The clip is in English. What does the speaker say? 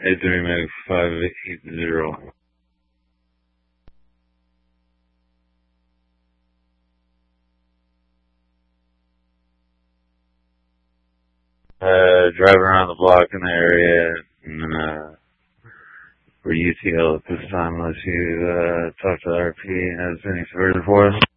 A3 Meg 580. Driving around the block in the area, and we're UTL at this time unless you talk to the RP and has any further for us.